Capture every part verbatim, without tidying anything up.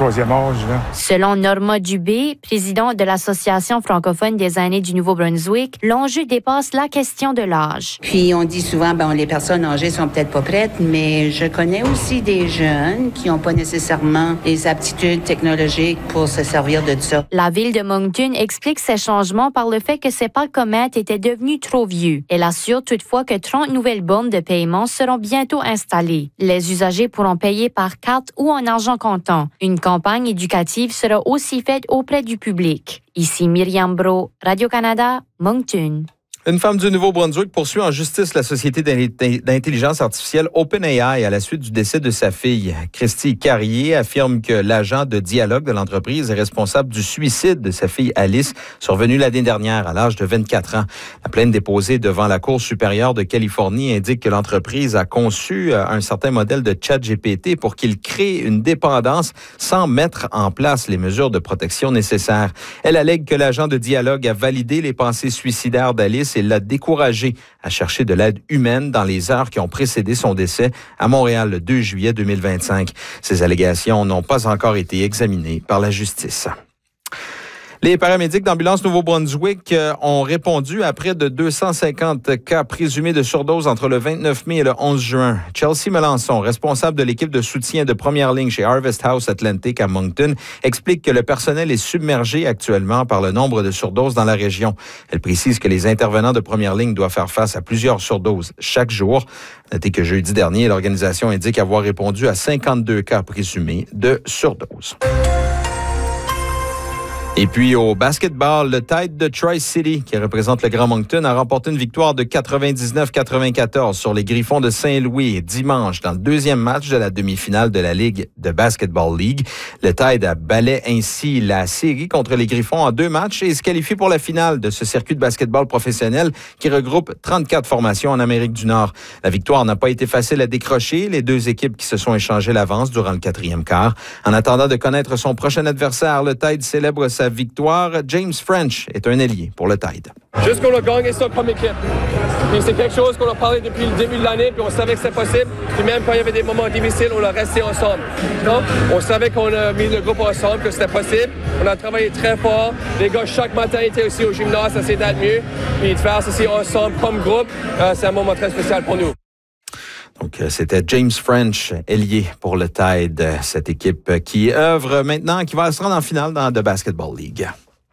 troisième âge. Là. Selon Norma Dubé, présidente de l'Association francophone des aînés du Nouveau-Brunswick, l'enjeu dépasse la question de l'âge. Puis on dit souvent, ben les personnes âgées sont peut-être pas prêtes, mais je connais aussi des jeunes qui n'ont pas nécessairement les aptitudes technologiques pour se servir de ça. La ville de Moncton explique ces changements par le fait que ses parcomètres étaient devenus trop vieux. Elle assure toutefois que trente nouvelles bornes de paiement seront bientôt installées. Les usagers pourront payer par carte ou en argent comptant. Une campagne éducative sera aussi faite auprès du public. Ici Myriam Brault, Radio-Canada, Moncton. Une femme du Nouveau-Brunswick poursuit en justice la société d'intelligence artificielle OpenAI à la suite du décès de sa fille. Christy Carrier affirme que l'agent de dialogue de l'entreprise est responsable du suicide de sa fille Alice, survenue l'année dernière à l'âge de vingt-quatre ans. La plainte déposée devant la Cour supérieure de Californie indique que l'entreprise a conçu un certain modèle de ChatGPT pour qu'il crée une dépendance sans mettre en place les mesures de protection nécessaires. Elle allègue que l'agent de dialogue a validé les pensées suicidaires d'Alice et l'a découragé à chercher de l'aide humaine dans les heures qui ont précédé son décès à Montréal le deux juillet deux mille vingt-cinq. Ces allégations n'ont pas encore été examinées par la justice. Les paramédics d'Ambulance Nouveau-Brunswick ont répondu à près de deux cent cinquante cas présumés de surdose entre le vingt-neuf mai et le onze juin. Chelsea Melançon, responsable de l'équipe de soutien de première ligne chez Harvest House Atlantic à Moncton, explique que le personnel est submergé actuellement par le nombre de surdoses dans la région. Elle précise que les intervenants de première ligne doivent faire face à plusieurs surdoses chaque jour. Notez que jeudi dernier, l'organisation indique avoir répondu à cinquante-deux cas présumés de surdose. Et puis au basketball, le Tide de Tri-City, qui représente le Grand Moncton, a remporté une victoire de quatre-vingt-dix-neuf à quatre-vingt-quatorze sur les Griffons de Saint-Louis dimanche dans le deuxième match de la demi-finale de la Ligue de Basketball League. Le Tide a balayé ainsi la série contre les Griffons en deux matchs et se qualifie pour la finale de ce circuit de basketball professionnel qui regroupe trente-quatre formations en Amérique du Nord. La victoire n'a pas été facile à décrocher, les deux équipes qui se sont échangées l'avance durant le quatrième quart. En attendant de connaître son prochain adversaire, le Tide célèbre sa victoire. James French est un ailier pour le Tide. Juste qu'on a gagné ça comme équipe. Puis c'est quelque chose qu'on a parlé depuis le début de l'année, puis on savait que c'était possible. Puis même quand il y avait des moments difficiles, on a resté ensemble. Donc, on savait qu'on a mis le groupe ensemble, que c'était possible. On a travaillé très fort. Les gars, chaque matin, étaient aussi au gymnase, ça s'est d'être mieux. Puis de faire ceci ensemble comme groupe, euh, c'est un moment très spécial pour nous. Donc, c'était James French, ailier pour le Tide, cette équipe qui œuvre maintenant, qui va se rendre en finale dans la Basketball League.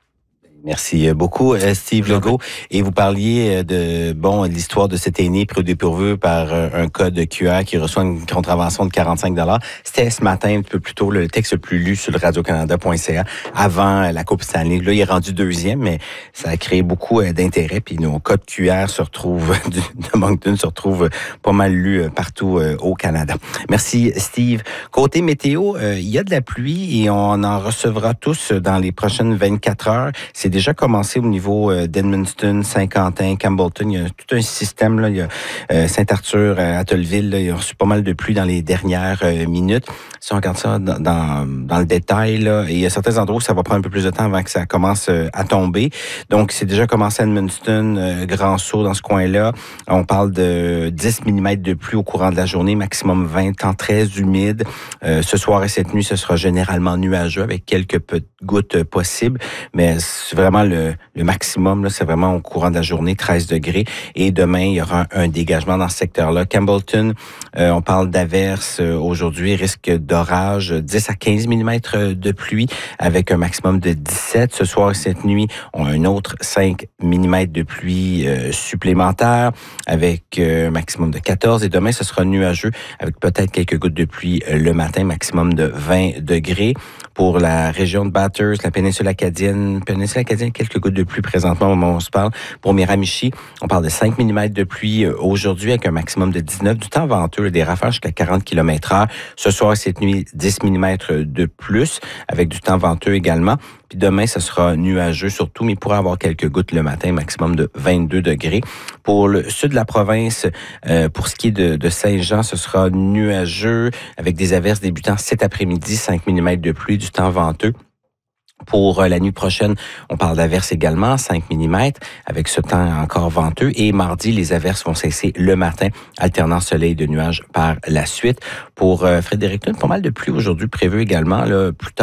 Merci beaucoup, Steve Legault. Et vous parliez de, bon, l'histoire de cet aîné pris au dépourvu par un code Q R qui reçoit une contravention de quarante-cinq dollars. C'était ce matin, un peu plus tôt, le texte le plus lu sur le radio canada point c a avant la Coupe Stanley. Là, il est rendu deuxième, mais ça a créé beaucoup d'intérêt. Puis nos codes Q R se retrouvent, de Moncton se retrouvent pas mal lus partout au Canada. Merci, Steve. Côté météo, il y a de la pluie et on en recevra tous dans les prochaines vingt-quatre heures. C'est déjà commencé au niveau d'Edmundston, Saint-Quentin, Campbellton. Il y a tout un système. Là. Il y a euh, Saint-Arthur, Atholville. Là. Il y a reçu pas mal de pluie dans les dernières euh, minutes. Si on regarde ça dans, dans, dans le détail, là, et il y a certains endroits où ça va prendre un peu plus de temps avant que ça commence euh, à tomber. Donc, c'est déjà commencé à Edmundston, euh, Grand Sault dans ce coin-là. On parle de dix millimètres de pluie au courant de la journée, maximum vingt, temps très humide. Euh, ce soir et cette nuit, ce sera généralement nuageux avec quelques petites gouttes possibles, mais c'est vraiment le, le maximum, là, c'est vraiment au courant de la journée, treize degrés. Et demain, il y aura un, un dégagement dans ce secteur-là. Campbellton, euh, on parle d'averses euh, aujourd'hui, risque d'orage, dix à quinze millimètres de pluie avec un maximum de dix-sept. Ce soir et cette nuit, on a un autre cinq millimètres de pluie euh, supplémentaire avec euh, un maximum de quatorze. Et demain, ce sera nuageux avec peut-être quelques gouttes de pluie euh, le matin, maximum de vingt degrés. Pour la région de Bathurst, la péninsule acadienne, péninsule acadienne, quelques gouttes de pluie présentement au moment où on se parle. Pour Miramichi, on parle de cinq millimètres de pluie aujourd'hui avec un maximum de dix-neuf. Du temps venteux, des rafales jusqu'à quarante kilomètres heure. Ce soir et cette nuit, dix millimètres de plus avec du temps venteux également. Puis demain, ce sera nuageux surtout, mais il pourrait avoir quelques gouttes le matin, maximum de vingt-deux degrés. Pour le sud de la province, euh, pour ce qui est de, de Saint-Jean, ce sera nuageux avec des averses débutant cet après-midi, cinq millimètres de pluie, du temps venteux. Pour la nuit prochaine, on parle d'averses également, cinq millimètres, avec ce temps encore venteux. Et mardi, les averses vont cesser le matin, alternant soleil et de nuages par la suite. Pour euh, Fredericton, pas mal de pluie aujourd'hui prévu également, là, plus tard.